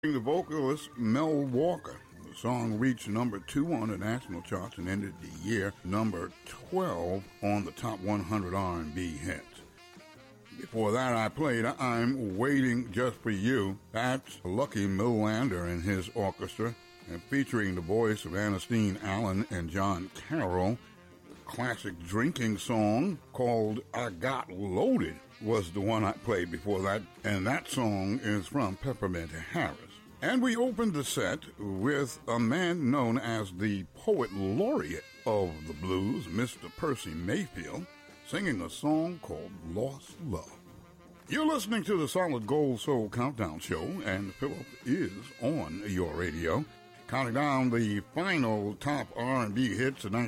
The vocalist Mel Walker. The song reached number 2 on the national charts and ended the year number 12 on the top 100 R&B hits. Before that, I played I'm Waiting Just for You. That's Lucky Millilander and his orchestra, and featuring the voice of Ernestine Allen and John Carroll. The classic drinking song called I Got Loaded was the one I played before that, and that song is from Peppermint Harris. And we opened the set with a man known as the Poet Laureate of the Blues, Mr. Percy Mayfield, singing a song called Lost Love. You're listening to the Solid Gold Soul Countdown Show, and Philip is on your radio, counting down the final top R&B hits of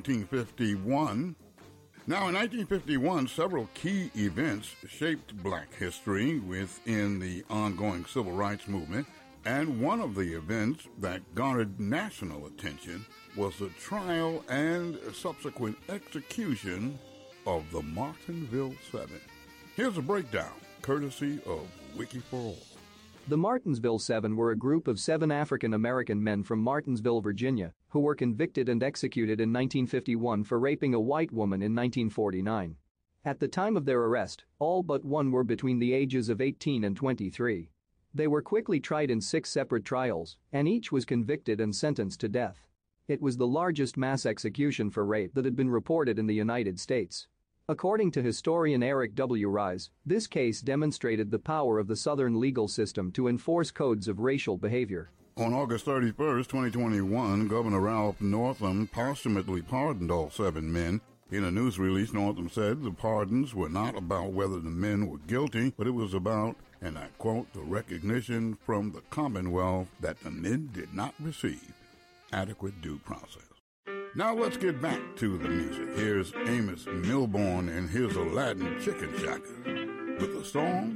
1951. Now, in 1951, several key events shaped black history within the ongoing civil rights movement. And one of the events that garnered national attention was the trial and subsequent execution of the Martinsville Seven. Here's a breakdown, courtesy of Wiki4All. The Martinsville Seven were a group of 7 African-American men from Martinsville, Virginia, who were convicted and executed in 1951 for raping a white woman in 1949. At the time of their arrest, all but one were between the ages of 18 and 23. They were quickly tried in 6 separate trials, and each was convicted and sentenced to death. It was the largest mass execution for rape that had been reported in the United States. According to historian Eric W. Rise, this case demonstrated the power of the Southern legal system to enforce codes of racial behavior. On August 31st, 2021, Governor Ralph Northam posthumously pardoned all 7 men. In a news release, Northam said the pardons were not about whether the men were guilty, but it was about, and I quote, the recognition from the Commonwealth that the men did not receive adequate due process. Now let's get back to the music. Here's Amos Milbourne and his Aladdin Chicken Shackers with a song